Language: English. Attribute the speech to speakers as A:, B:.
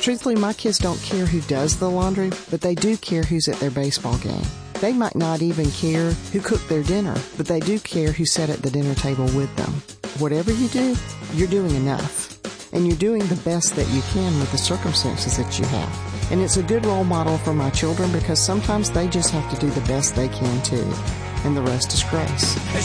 A: Truthfully, my kids don't care who does the laundry, but they do care who's at their baseball game. They might not even care who cooked their dinner, but they do care who sat at the dinner table with them. Whatever you do, you're doing enough. And you're doing the best that you can with the circumstances that you have. And it's a good role model for my children because sometimes they just have to do the best they can too. And the rest is grace.